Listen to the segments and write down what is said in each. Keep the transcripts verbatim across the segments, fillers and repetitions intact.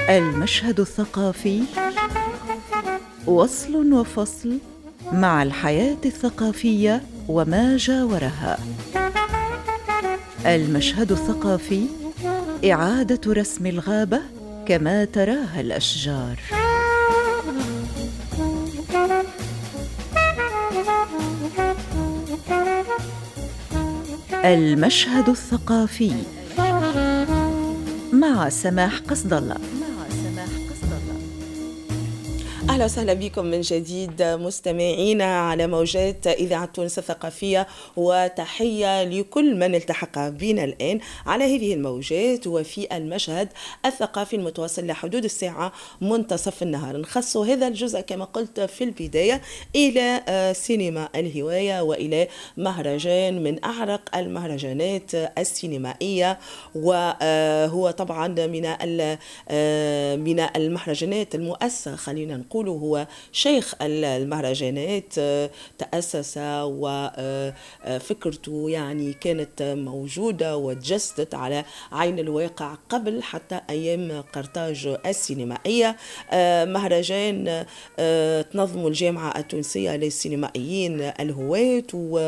المشهد الثقافي وصل وفصل مع الحياة الثقافية وما جاورها. المشهد الثقافي إعادة رسم الغابة كما تراها الأشجار. المشهد الثقافي مع سماح قصد الله. أهلا وسهلا بكم من جديد مستمعينا على موجات إذاعة تونس الثقافية، وتحية لكل من التحق بنا الآن على هذه الموجات وفي المشهد الثقافي المتواصل لحدود الساعة منتصف النهار. نخص هذا الجزء كما قلت في البداية إلى سينما الهواية وإلى مهرجان من أعرق المهرجانات السينمائية، وهو طبعا من من المهرجانات المؤسسة، خلينا نقول هو شيخ المهرجانات. تأسس وفكرته يعني كانت موجودة وتجسدت على عين الواقع قبل حتى أيام قرطاج السينمائية. مهرجان تنظم الجامعة التونسية للسينمائيين الهواة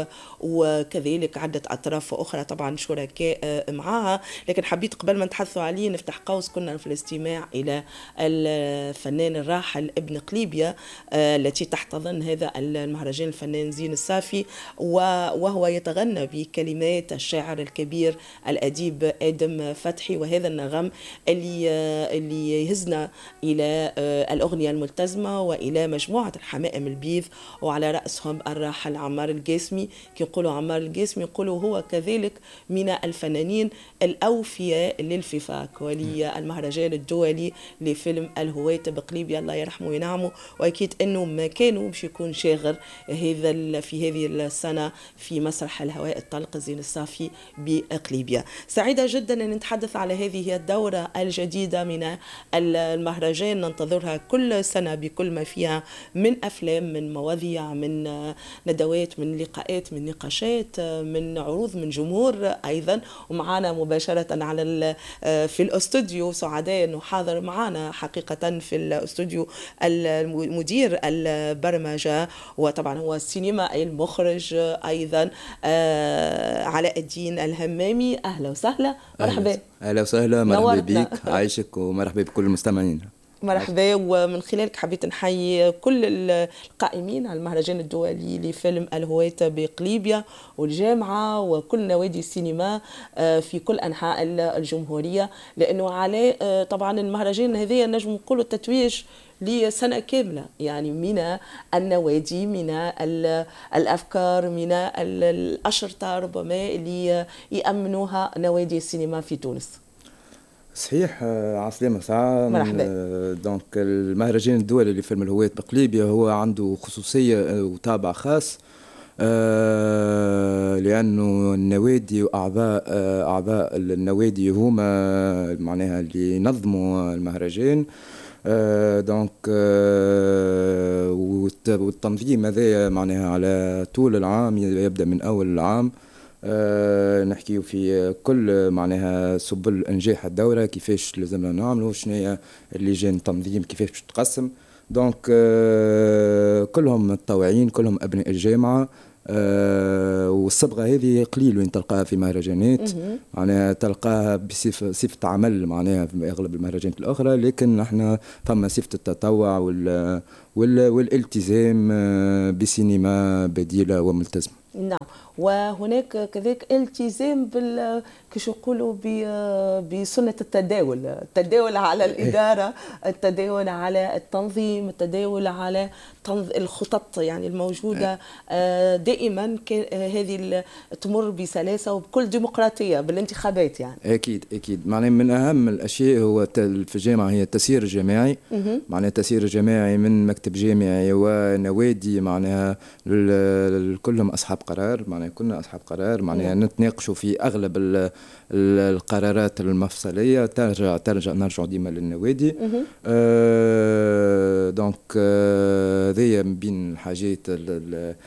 وكذلك عدة أطراف أخرى طبعا شركاء معها، لكن حبيت قبل ما نتحدثوا عليه نفتح قوس كنا في الاستماع إلى الفنان الراحل ابن قليبية التي تحتضن هذا المهرجان الفنان زين الصافي، وهو يتغنى بكلمات الشاعر الكبير الأديب آدم فتحي، وهذا النغم اللي اللي يهزنا إلى الأغنية الملتزمة وإلى مجموعة الحمائم البيض، وعلى رأسهم الراحل عمار القاسمي. كي يقولوا عمار القاسمي يقولوا هو كذلك من الفنانين الأوفياء للفيفاك ولي المهرجان الدولي لفيلم الهواة بقليبية الله يرحمه وينعمه، واكيد انه ما كانوا باش يكون شاغر هذا في هذه السنه في مسرح الهواء الطلق زين الصافي بقليبية. سعيده جدا ان نتحدث على هذه الدوره الجديده من المهرجان، ننتظرها كل سنه بكل ما فيها من افلام، من مواضيع، من ندوات، من لقاءات، من نقاشات، من عروض، من جمهور ايضا. ومعنا مباشره على في الاستوديو سعداء انه حاضر معنا حقيقه في الاستوديو المدير البرمجة وطبعا هو السينما المخرج أيضا علاء الدين الهمامي. أهلا وسهلا، مرحبا. أهلا وسهلا، مرحبا بك، عايشك ومرحبا بكل المستمعين. مرحبا. ومن خلالك حبيت نحيي كل القائمين على المهرجان الدولي لفيلم الهواة بقليبية والجامعة وكل نوادي السينما في كل أنحاء الجمهورية، لأنه على طبعا المهرجان هذا نجم نقول التتويج لسنة كاملة، يعني من النوادي، من الأفكار، من الأشرطة ربما اللي يأمنوها نوادي السينما في تونس. صحيح، عسلامة ساعة. مرحبا. دونك المهرجان الدولي لفيلم الهواة بقليبية هو عنده خصوصية وطابع خاص، آه لأنه النوادي وأعضاء آه أعضاء النوادي هما معناها اللي ينظموا المهرجان. آه دونك آه والتنظيم هذا معناها على طول العام، يبدأ من أول العام. أه نحكيو في كل معناها سبل انجاح الدوره، كيفاش لازمنا نعملوا، شنو هي اللجان التنظيم، كيفاش باش تقسم. دونك أه كلهم متطوعين، كلهم ابناء الجامعه. أه والصبغه هذه قليل وين تلقاها في مهرجانات، معناها تلقاها بصفه صفه عمل معناها في اغلب المهرجانات الاخرى، لكن نحن فما صفه التطوع وال والالتزام بسينما بديله وملتزمه. نعم، وهناك كذلك التزام بال كيش يقولوا بسنة التداول، التداول على الإدارة، التداول على التنظيم، التداول على الخطط يعني الموجودة دائما هذه تمر بسلاسة وبكل ديمقراطية بالانتخابات. يعني أكيد أكيد معناه من أهم الأشياء هو في الجامعة هي التسيير الجماعي، معناه التسيير الجماعي من مكتب جامعي ونوادي، معناها كلهم أصحاب قرار، معناه كلنا أصحاب قرار، معناه نتناقشوا في أغلب القرارات المفصلية ترجع ترجع نرجع ديما للنوادي. أه دونك هذه من بين الحاجات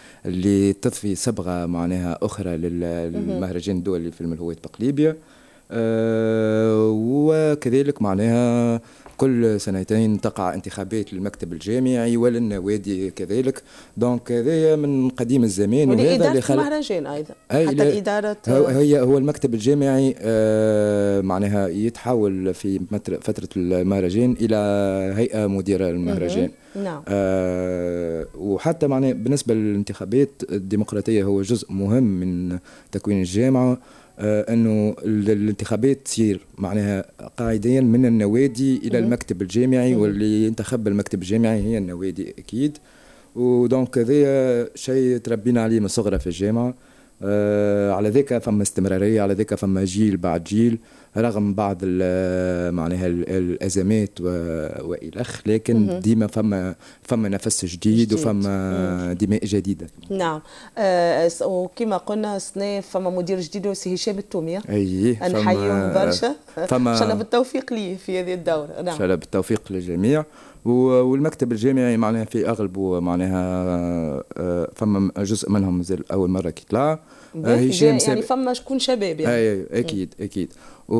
اللي تضفي صبغة معناها أخرى للمهرجان الدولي لفيلم الهواة بقليبية. وكذلك معناها كل سنتين تقع انتخابات للمكتب الجامعي وللنوادي كذلك. دونك هذايا من قديم الزمان، وهذا اللي خلق المهرجان ايضا حتى الاداره. هي هو المكتب الجامعي آه معناها يتحول في فتره المهرجان الى هيئه مديره للمهرجان. نعم. آه وحتى معناها بالنسبه للانتخابات الديمقراطيه هو جزء مهم من تكوين الجامعه. آه انه الانتخابات تصير معناها قاعديا من النوادي الى المكتب الجامعي، واللي ينتخب المكتب الجامعي هي النوادي اكيد. ودونك هذا شيء تربينا عليه من صغرى في الجامعه. آه على ذاك فما استمراريه، على ذاك فما جيل بعد جيل رغم بعض معناها الازمات والخ، لكن ديما فما فما نفس جديد, جديد. وفما دماء جديده. نعم. آه وكما قلنا سنة فما مدير جديد وسي هشام التوميه. اي نحييهم برشا. فما ان شاء الله بالتوفيق ليه في هذه الدوره. نعم ان شاء الله بالتوفيق للجميع. والمكتب الجامعي معناها في اغلبه معناها فما جزء منهم مازال اول مره كي طلع. هشام يعني فما شكون شباب يعني. اي اكيد اكيد.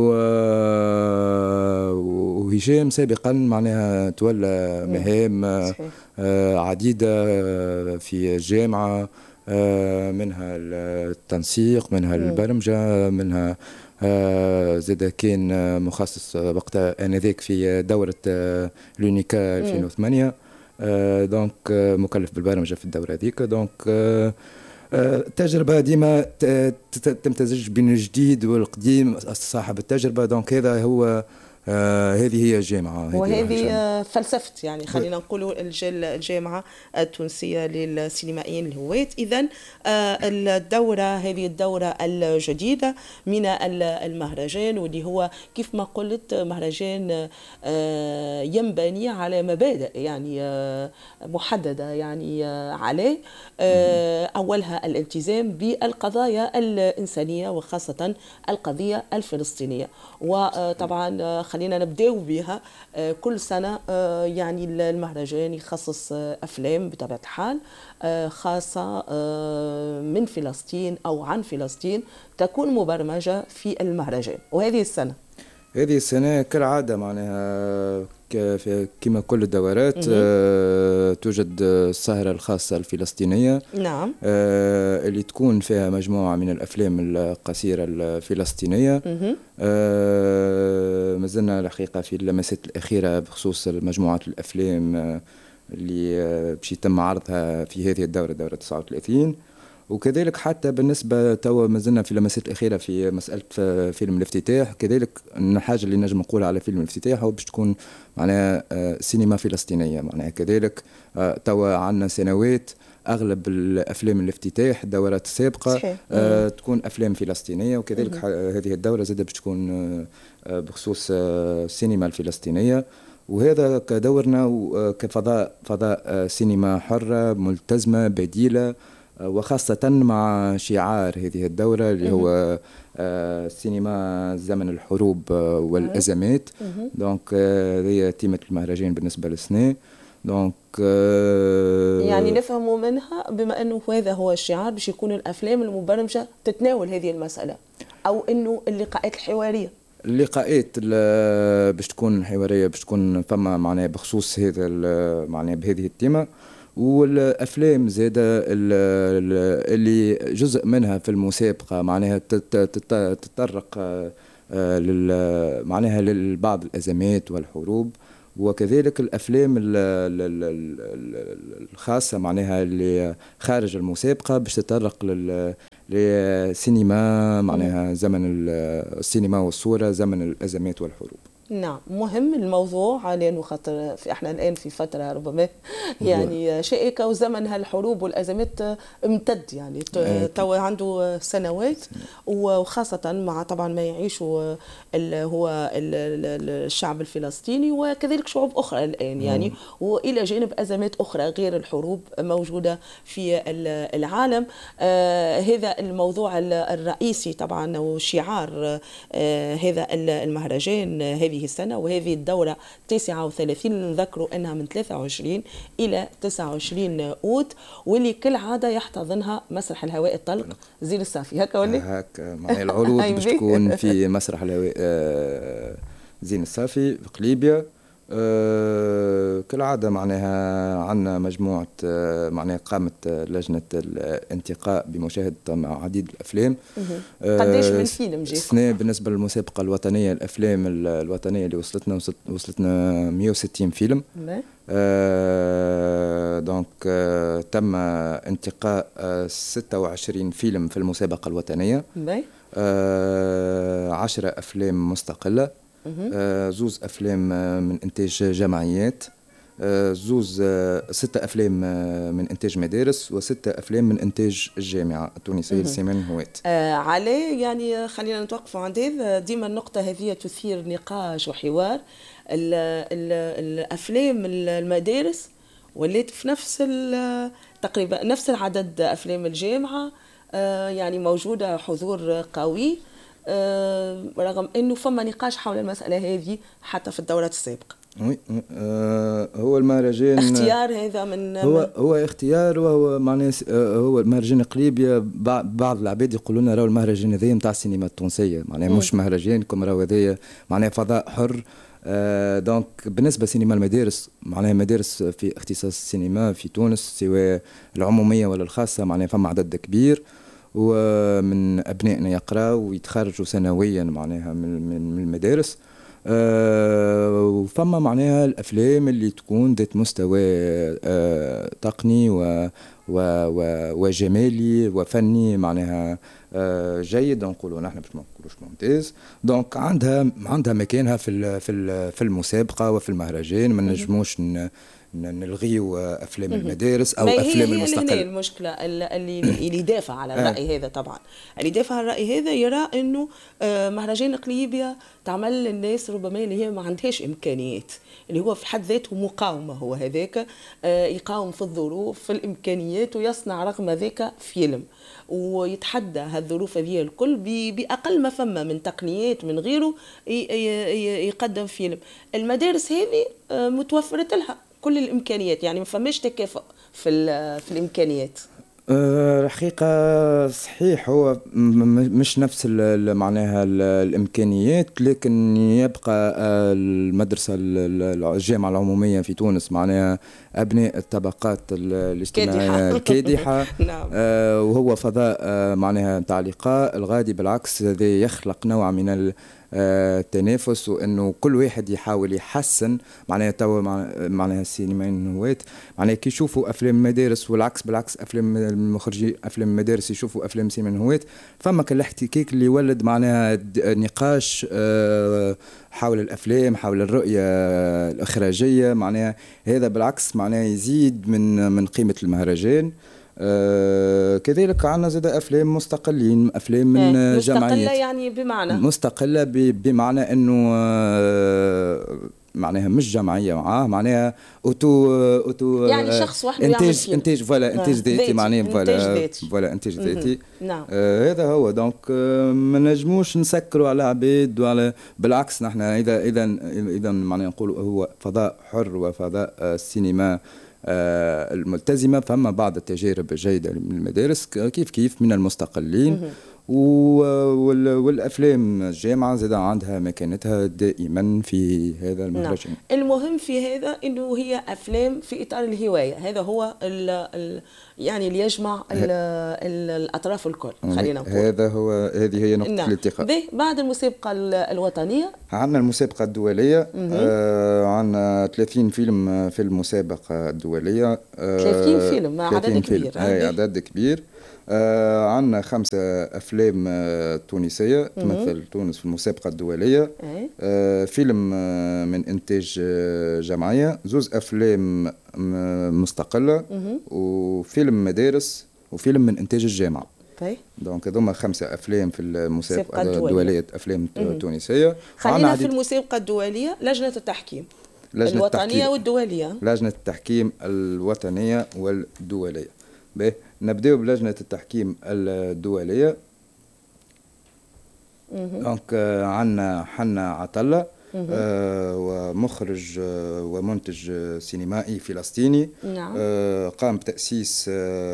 وهشام سابقا معناها تولى مهام عديدة في الجامعة، منها التنسيق، منها البرمجة، منها زاد كان مخصص وقتها آنذاك في دورة لونيكا ألفين وثمانية. دونك مكلف بالبرمجة في الدورة هذيك. دونك التجربة ديما تمتزج بين الجديد والقديم صاحب التجربة. دونك هذا هو آه هذه هي الجامعة، وهذه فلسفة يعني خلينا نقولوا الجامعة التونسية للسينمائيين الهواة. إذن آه الدورة هذه الدورة الجديدة من المهرجان، واللي هو كيف ما قلت مهرجان آه ينبني على مبادئ يعني آه محددة يعني آه عليه. آه أولها الالتزام بالقضايا الإنسانية وخاصة القضية الفلسطينية. وطبعا خلينا نبداو بها. كل سنة يعني المهرجان يخصص أفلام بطبيعة الحال خاصة من فلسطين أو عن فلسطين تكون مبرمجة في المهرجان. وهذه السنة هذه السنة كالعادة معناها كما كل الدورات آه توجد السهرة الخاصة الفلسطينية. نعم. آه اللي تكون فيها مجموعة من الأفلام القصيرة الفلسطينية. آه مازلنا الحقيقة في اللمسات الأخيرة بخصوص مجموعة الأفلام آه اللي آه باش يتم عرضها في هذه الدورة، دورة تسعة وثلاثين. وكذلك حتى بالنسبة توا مازلنا في اللمسات الأخيرة في مسألة فيلم الافتتاح. كذلك الحاجة اللي نجم نقول على فيلم الافتتاح هو باش تكون معناها سينما فلسطينية. معناها كذلك توا عندنا سنوات أغلب الأفلام الافتتاح الدورات السابقة آه تكون أفلام فلسطينية، وكذلك هذه الدورة زادة باش تكون آه بخصوص آه السينما الفلسطينية. وهذا كدورنا كفضاء فضاء سينما حرة ملتزمة بديلة، وخاصة مع شعار هذه الدورة اللي هو سينما زمن الحروب والأزمات. دونك هي تيمة المهرجان بالنسبة للسنة. دونك يعني نفهموا منها بما أنه هذا هو الشعار باش يكون الأفلام المبرمجة تتناول هذه المسألة، أو أنه اللقاءات الحوارية اللقاءات باش تكون حوارية باش تكون فما معناها بخصوص هذا معناها بهذه التيمة. والافلام زاده اللي جزء منها في المسابقه معناها تتطرق معناها لبعض الازمات والحروب، وكذلك الافلام الخاصه معناها اللي خارج المسابقه باش تتطرق للسينما معناها زمن السينما والصوره زمن الازمات والحروب. نعم مهم الموضوع لأنه خاطر في احنا الآن في فترة ربما يعني شائكة، وزمن هالحروب والأزمات امتد يعني توا عنده سنوات، وخاصة مع طبعا ما يعيشه هو الشعب الفلسطيني وكذلك شعوب أخرى الآن يعني، وإلى جانب أزمات أخرى غير الحروب موجودة في العالم. آه هذا الموضوع الرئيسي طبعا وشعار آه هذا المهرجان هذه هذه السنة، وهذه الدورة تسعة وثلاثين، نذكروا أنها من ثلاثة وعشرين إلى تسعة وعشرين أوت، واللي كالعادة يحتضنها مسرح الهواء الطلق زين الصافي. هكا ولا هكا معناها العروض باش تكون في مسرح الهواء زين الصافي في قليبية. أه كالعادة معناها عندنا مجموعة أه معناها قامت لجنة الانتقاء بمشاهدة عديد الأفلام. أه قداش من فيلم جاكم؟ السنة بالنسبة للمسابقة الوطنية الأفلام الوطنية اللي وصلتنا وصلتنا مئة وستين فيلم. أه دونك أه تم انتقاء أه ستة وعشرين فيلم في المسابقة الوطنية. أه عشرة أفلام مستقلة، آه زوز أفلام آه من إنتاج جمعيات، آه زوز آه ستة أفلام آه من إنتاج مدارس، وستة أفلام من إنتاج الجامعة التونسية لسيمان هوات. آه عليه يعني خلينا نتوقفوا عند هذا، ديما النقطة هذه تثير نقاش وحوار. ال ال الأفلام المدارس ولات في نفس تقريبا نفس العدد أفلام الجامعة، آه يعني موجودة حضور قوي، أه رغم انه فما نقاش حول المساله هذه حتى في الدورات السابقه. وي أه هو المهرجان اختيار هذا من هو هو اختيار، وهو معناه هو المهرجان قليبية. بعض العباد يقولوا لنا راهو المهرجان هذايا نتاع السينما التونسيه، معناه مش مهرجان كم راهو هذايا معناه فضاء حر. آه دونك بالنسبه لسينما المدارس، معناها مدارس في اختصاص السينما في تونس سواء العموميه ولا الخاصه، معناها فما عدد كبير ومن أبنائنا يقرأوا ويتخرجوا سنويا معناها من المدارس. أه وفما معناها الأفلام اللي تكون ذات مستوى أه تقني و و و وجمالي وفني معناها أه جيد، نقولوا نحن باش ما نقولوش ممتاز. دونك عندها عندها مكانها في في في المسابقة وفي المهرجان، ما نجموش نلغيو افلام المدارس او افلام المستقله. هي المشكله اللي اللي يدافع على الراي هذا، طبعا اللي يدافع على الراي هذا يرى انه مهرجان قليبية تعمل للناس ربما اللي هي ما عندهاش امكانيات، اللي هو في حد ذاته مقاومه، هو هذاك يقاوم في الظروف في الامكانيات ويصنع رغم ذاك فيلم ويتحدى هالظروف هذه الكل باقل ما فما من تقنيات من غيره يقدم فيلم. المدارس هذه متوفرت لها كل الامكانيات، يعني ما فماش تكافؤ في في الامكانيات. الحقيقة صحيح هو مش نفس معناها الإمكانيات، لكن يبقى المدرسة الجامعة العمومية في تونس معناها أبناء الطبقات الاجتماعية الكادحة. نعم. وهو فضاء معناها نتاع لقاء الغادي، بالعكس هذا يخلق نوع من التنافس، وانه كل واحد يحاول يحسن معناها توا معناها السينما هوات معناها كي يشوفوا افلام المدارس، والعكس بالعكس افلام المخرجين افلام المدارس يشوفوا افلام سينما هوات، فما كان الاحتكاك اللي يولد معناها نقاش حول الافلام حول الرؤيه الاخراجيه، معناها هذا بالعكس معناها يزيد من من قيمه المهرجان. آه كذلك عندنا زاد افلام مستقلين، افلام من مستقلة جمعيات مستقله يعني بمعنى مستقله بمعنى انه آه معناها مش جمعيه معاه، معناها اوتو اوتو يعني شخص وحده انتاج انتاج فوالا انتاج ذاتي معناها فوالا فوالا انتاج ذاتي. نعم. آه هذا هو. دونك آه ما نجموش نسكروا على عباد وعلى بالعكس، نحن اذا اذا اذا معناها نقولوا هو فضاء حر وفضاء السينما آه الملتزمة، فما بعض التجارب الجيدة من المدارس كيف كيف من المستقلين، والأفلام الجامعة زاد عندها مكانتها دائما في هذا المهرجان. نعم. المهم في هذا أنه هي أفلام في إطار الهواية، هذا هو ال ال يعني اللي يجمع ال ال الأطراف الكل، خلينا نقول هذا هو هذه هي نقطة. نعم. الالتقاء. بعد المسابقة الوطنية عندنا المسابقة الدولية، آه عندنا ثلاثين فيلم في المسابقة الدولية. آه ثلاثين فيلم عدد كبير. أي عدد كبير. آه عندنا خمسة أفلام آه تونسية تمثل تونس في المسابقة الدولية. آه فيلم آه من إنتاج آه جمعية، زوز أفلام مستقلة، وفيلم مدارس، وفيلم من إنتاج الجامعة. دونك هذوما خمسة أفلام في المسابقة الدولية أفلام تونسية. خلينا في المسابقة الدولية لجنة التحكيم لجنة الوطنية التحكيم. والدولية. لجنة التحكيم الوطنية والدولية. باهي نبداو بلجنة التحكيم الدولية. دونك عندنا حنا عطلة، آه ومخرج آه ومنتج سينمائي فلسطيني. نعم. آه قام بتأسيس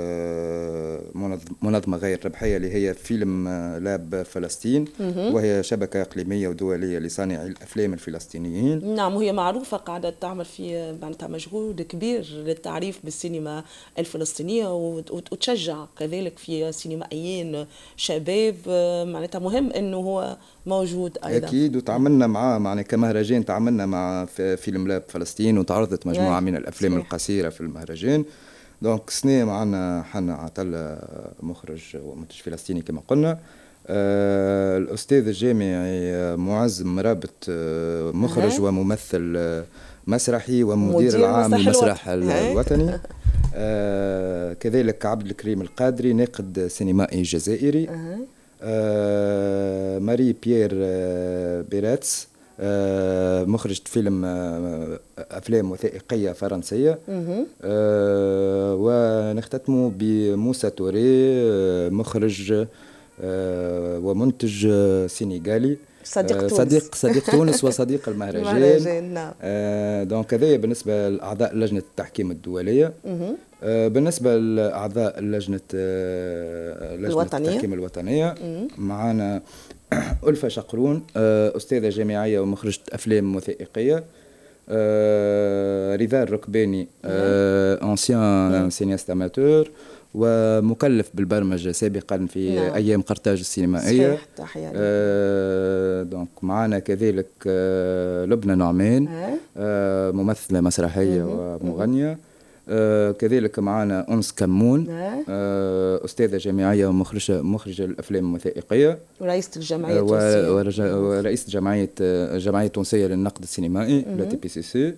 آه منظمة غير ربحية اللي هي فيلم لاب فلسطين، وهي شبكة إقليمية ودولية لصانعي الأفلام الفلسطينيين. نعم، وهي معروفة قاعدة تعمل في معناتها مجهود كبير للتعريف بالسينما الفلسطينية، وتشجع كذلك في سينمائيين شباب. معناتها مهم انه هو موجود ايضا. اكيد، وتعاملنا معاه معنا كمهرجان، تعاملنا مع فيلم لاب فلسطين وتعرضت مجموعه من الافلام صحيح. القصيره في المهرجان. دونك سنة معنا حنا عطلة مخرج ومنتج فلسطيني كما قلنا. آه الأستاذ الجامعي معز مرابط آه مخرج أه. وممثل آه مسرحي ومدير العام للمسرح الوطني. آه كذلك عبد الكريم القادري ناقد سينمائي جزائري. أه. آه ماري بيير آه بيراتس آه مخرجة فيلم آه أفلام وثائقية فرنسية. آه ونختتم بموسى توري آه مخرج آه ومنتج سينيغالي، صديق تونس. صديق صديق تونس وصديق المهرجان. نعم. آه دونك هذايا بالنسبة لأعضاء لجنة التحكيم الدولية. آه بالنسبة لأعضاء لجنة آه لجنة الوطنية. التحكيم الوطنية معنا ألفة شقرون آه أستاذة جامعية ومخرجة أفلام وثائقية. آه رضا الركباني آه أنسيان سينياست أماتور ومكلف بالبرمجة سابقا في نعم. أيام قرطاج السينمائية. آه دونك معنا كذلك آه لبنى نعمان آه ممثلة مسرحية ومغنية. آه كذلك معنا أنس كمون آه أستاذة جامعية ومخرجة مخرجة الأفلام الوثائقية ورئيسة الجمعية التونسية ورئيسة جمعية الجمعية التونسية للنقد السينمائي لا تي بي سي سي.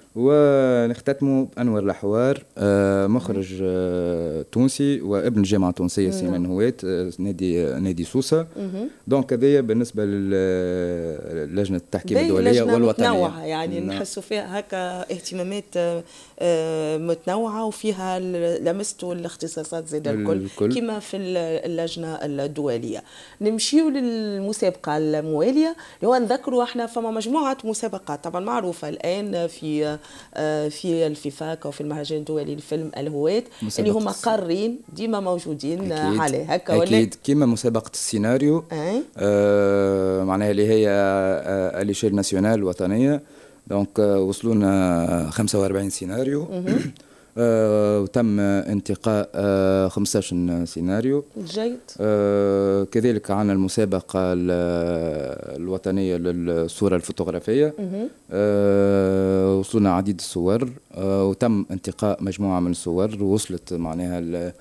ونختتم بأنور الحوار آه مخرج آه تونسي وابن الجامعة التونسية سليمان هوات آه نادي نادي سوسة. دونك هذايا بالنسبة للجنة التحكيم الدولية والوطنية. متنوعة يعني نحسوا فيها هكا اهتمامات آه متنوعة وفيها لمستوا الاختصاصات زي الكل كما في اللجنة الدولية. نمشيو للمسابقة الموالية اللي هو نذكروا احنا فما مجموعة مسابقات طبعا معروفة الآن في في الفيفاك وفي المهرجان الدولي للفيلم الهوات اللي هما قارين ديما موجودين عليه هكا ولا اكيد كيما مسابقه السيناريو أه. آه معناها اللي هي آه اليشيل ناسيونال الوطنيه. دونك آه وصلونا خمسة وأربعين سيناريو آه وتم انتقاء آه خمسة عشر سيناريو جيد. آه كذلك عنا المسابقة الوطنية للصورة الفوتوغرافية آه وصلنا عديد الصور آه وتم انتقاء مجموعة من الصور ووصلت معناها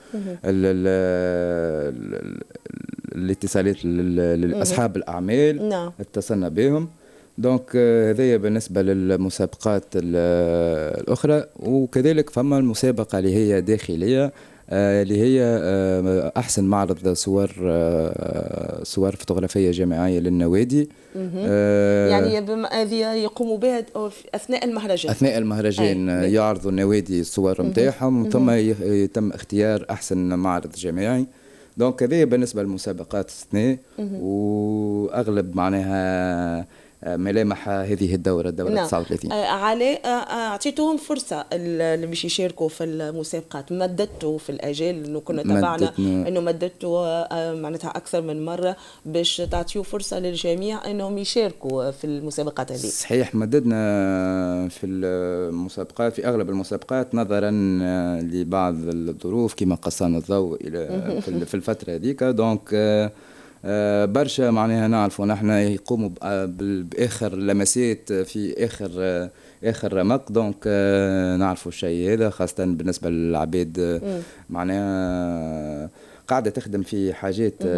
الاتصالات لأصحاب الأعمال. نعم. اتصلنا بهم. دونك هذايا بالنسبة للمسابقات الأخرى. وكذلك فما المسابقة اللي هي داخلية اللي هي أحسن معرض صور صور فوتوغرافية جامعية للنوادي. يعني هذه يقوموا بها أثناء المهرجان. أثناء المهرجان يعرضوا النوادي الصور نتاعهم ثم يتم اختيار أحسن معرض جامعي. دونك هذايا بالنسبة للمسابقات السنة وأغلب معناها ملامح هذه الدورة الدورة نعم. تسعة وثلاثين. آه علي آه أعطيتهم فرصة اللي باش يشاركوا في المسابقات، مددتوا في الأجال إنه كنا تابعنا إنه مددتوا آه معناتها أكثر من مرة باش تعطيوا فرصة للجميع إنهم يشاركوا في المسابقات هذه. صحيح مددنا في المسابقات في أغلب المسابقات نظرا لبعض الظروف كما قصان الضوء إلى في الفترة هذيك. دونك آه آه برشا معناها نعرفوا نحن يقوموا باخر لمسات في اخر آه اخر رمق. دونك آه نعرفوا الشيء هذا خاصه بالنسبه للعباد آه معناها قاعده تخدم في حاجات